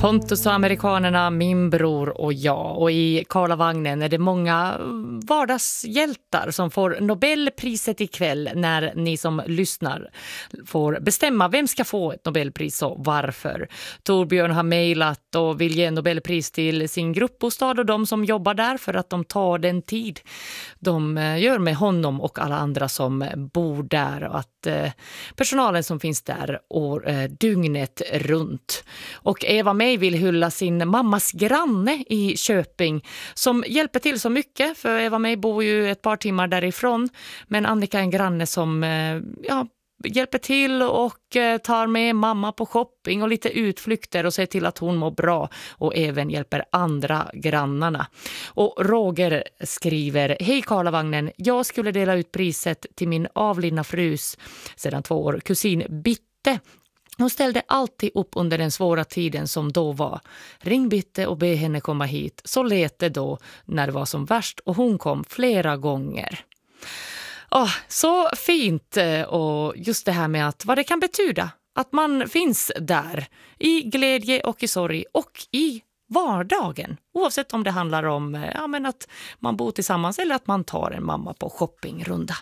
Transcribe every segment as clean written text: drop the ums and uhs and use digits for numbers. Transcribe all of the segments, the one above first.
Pontus och amerikanerna, min bror och jag. Och i Karlavagnen är det många vardagshjältar som får Nobelpriset ikväll när ni som lyssnar får bestämma vem ska få ett Nobelpris och varför. Torbjörn har mejlat och vill ge Nobelpris till sin gruppbostad och de som jobbar där för att de tar den tid de gör med honom och alla andra som bor där och att personalen som finns där dygnet runt. Och Eva May vill hylla sin mammas granne i Köping som hjälper till så mycket, för Eva May bor ju ett par timmar därifrån, men Annika är en granne som hjälper till och tar med mamma på shopping och lite utflykter och ser till att hon mår bra och även hjälper andra grannarna. Och Roger skriver: Hej Karlavagnen, jag skulle dela ut priset till min avlidna frus sedan 2 år, kusin Bitte. Hon ställde alltid upp under den svåra tiden som då var. Ring Bitte och be henne komma hit. Så lät det då när det var som värst och hon kom flera gånger. Så fint, och just det här med att vad det kan betyda. Att man finns där i glädje och i sorg och i vardagen. Oavsett om det handlar om att man bor tillsammans eller att man tar en mamma på shoppingrunda.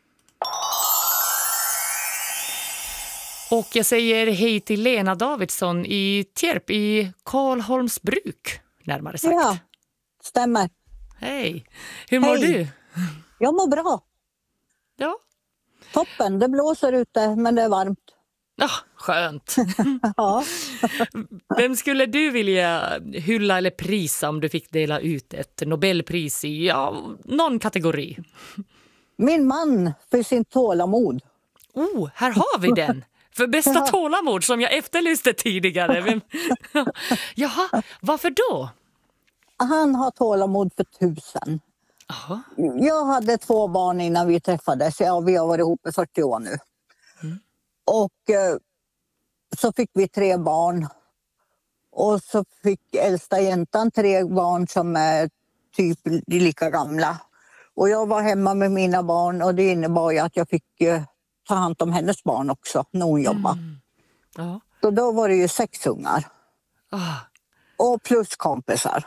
Och jag säger hej till Lena Davidsson i Tierp i Karlholmsbruk, närmare sagt. Ja, stämmer. Hej, hur mår du? Jag mår bra. Ja. Toppen, det blåser ute men det är varmt. Ja, skönt. Ja. Vem skulle du vilja hylla eller prisa om du fick dela ut ett Nobelpris i någon kategori? Min man för sin tålamod. Här har vi den. För bästa tålamod som jag efterlyste tidigare. Jaha, varför då? Han har tålamod för 1000. Aha. Jag hade 2 barn innan vi träffades. Vi har varit ihop i 40 år nu. Och så fick vi 3 barn. Och så fick äldsta jäntan 3 barn som är typ lika gamla. Och jag var hemma med mina barn och det innebar ju att jag fick ta hand om hennes barn också när hon jobbade. Ja. Så då var det ju 6 ungar. Och plus kompisar.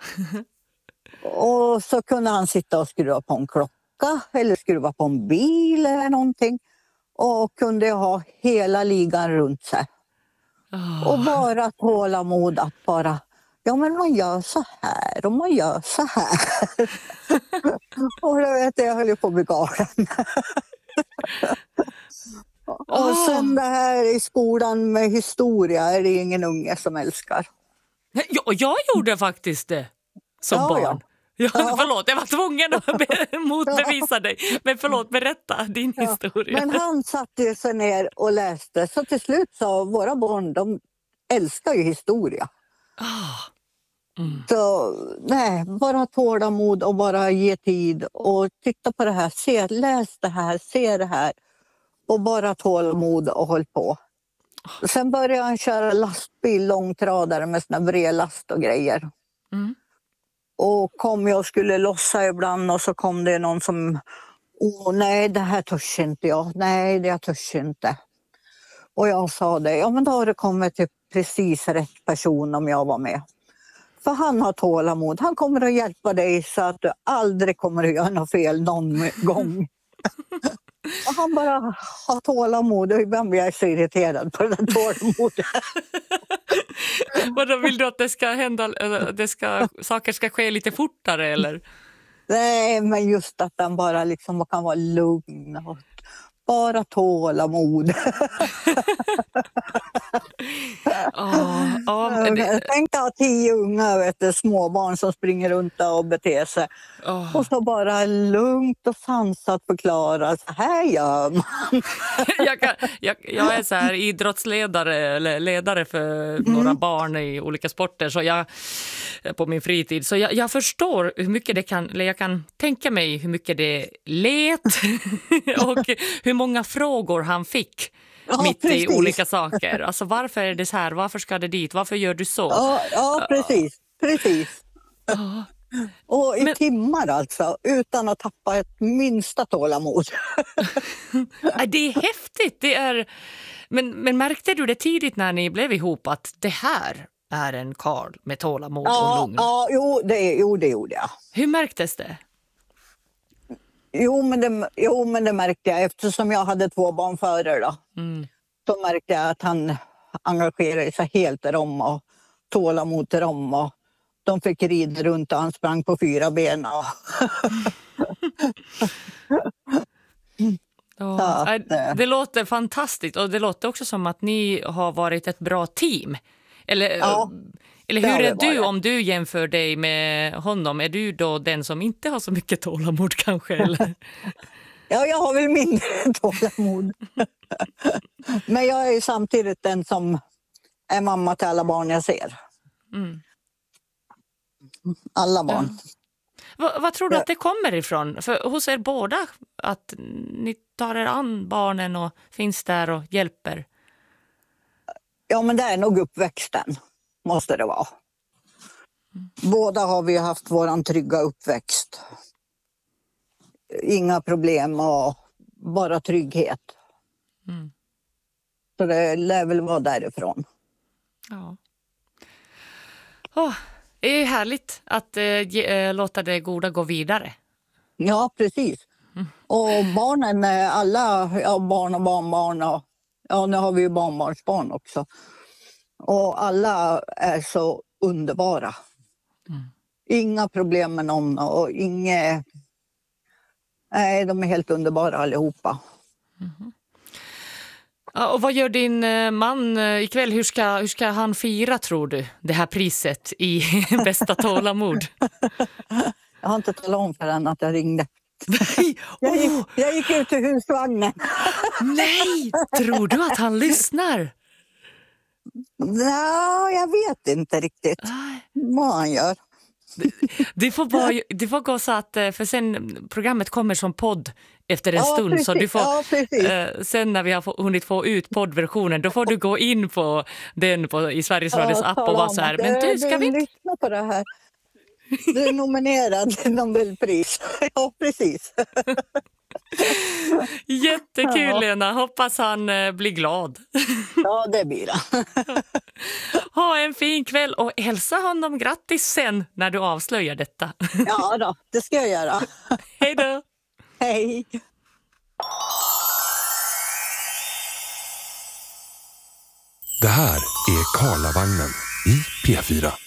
Och så kunde han sitta och skruva på en klocka eller skruva på en bil eller någonting. Och kunde ha hela ligan runt sig. Och bara tålamod att bara, men man gör så här och man gör så här. Och då vet jag höll på att bli galen. Och sen det här i skolan med historia är det ingen unge som älskar. Jag gjorde faktiskt det som barn. Ja, förlåt, jag var tvungen att motbevisa dig. Men förlåt, berätta din historia. Men han satte sig ner och läste. Så till slut sa våra barn, de älskar ju historia. Så nej, bara tålamod och bara ge tid. Och titta på det här, läs det här, se det här. Och bara tålamod och håll på. Sen började han köra lastbil, långtradare med såna brevlast och grejer. Och kom jag och skulle lossa ibland och så kom det någon som, nej det här törs inte jag, nej det jag törs inte. Och jag sa det, men då har det kommit till precis rätt person om jag var med. För han har tålamod, han kommer att hjälpa dig så att du aldrig kommer att göra något fel någon gång. Och han bara har tålamod och ibland blir jag så irriterad på den tålamodet. Och då vill du att det ska hända, saker ska ske lite fortare eller? Nej, men just att den bara liksom kan vara lugn och bara tålamod. Tänk att ha 10 unga småbarn som springer runt och beter sig. Och så bara lugnt och sansat förklara, så här gör man. Jag är så här idrottsledare eller ledare för några barn i olika sporter så jag på min fritid. Så jag förstår hur mycket det kan, eller jag kan tänka mig hur mycket det let och hur många frågor han fick mitt precis. I olika saker. Alltså varför är det så här? Varför ska det dit? Varför gör du så? Ja, precis. Och i timmar alltså, utan att tappa ett minsta tålamod. Det är häftigt. Det är... Men märkte du det tidigt när ni blev ihop att det här är en karl med tålamod och lugn. Ja, det gjorde jag. Hur märktes det? Jo, men det märkte jag eftersom jag hade 2 barn före då. Så märkte jag att han engagerade sig helt i dem och tålamod till dem. Och de fick rida runt och han sprang på 4 ben. Det låter fantastiskt och det låter också som att ni har varit ett bra team. Eller hur är du om du jämför dig med honom? Är du då den som inte har så mycket tålamod kanske? Eller? Ja, jag har väl mindre tålamod. Men jag är samtidigt den som är mamma till alla barn jag ser. Alla barn. Vad tror du att det kommer ifrån? För hos er båda att ni tar er an barnen och finns där och hjälper? Ja, men det är nog uppväxten, måste det vara. Båda har vi haft våran trygga uppväxt. Inga problem och bara trygghet. Så det lär väl vara därifrån. Ja. Det är härligt att låta det goda gå vidare. Ja, precis. Och barnen, alla barn och barnbarn och nu har vi ju barnbarnsbarn också. Och alla är så underbara. Inga problem med någon och nej, de är helt underbara allihopa. Och vad gör din man ikväll? Hur ska han fira, tror du, det här priset i bästa tålamod? Jag har inte talat om för henne att jag ringde. Nej! Jag gick ut ur husvagnen. Nej! Tror du att han lyssnar? Nej, jag vet inte riktigt vad han gör. Det får gå så att, för sen programmet kommer som podd efter en stund. Precis. Så du får, sen när vi har hunnit få ut poddversionen, då får du gå in på den i Sveriges Radios app och vara så här. Men du, ska vi lyssna på det här? Du är nominerad till Nobelpris. Ja, precis. Jättekul, Lena. Hoppas han blir glad. Ja, det blir det. Ha en fin kväll och hälsa honom grattis sen när du avslöjar detta. Ja då, det ska jag göra. Hej då. Hej. Det här är Karlavagnen i P4.